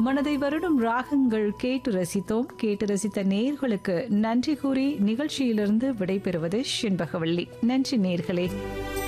மனதை வருடும் ராகங்கள் கேட்டு ரசித்தோம். கேட்டு ரசித்த நேயர்களுக்கு நன்றி கூறி நிகழ்ச்சியிலிருந்து விடைபெறுவது செண்பகவள்ளி. நன்றி நேயர்களே.